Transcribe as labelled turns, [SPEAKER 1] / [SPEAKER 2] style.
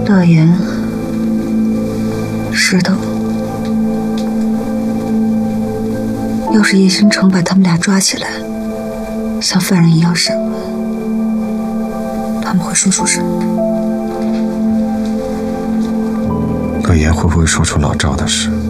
[SPEAKER 1] 乐言，石头，要是叶星辰把他们俩抓起来，像犯人一样审问，他们会说出什么？
[SPEAKER 2] 乐言会不会说出老赵的事？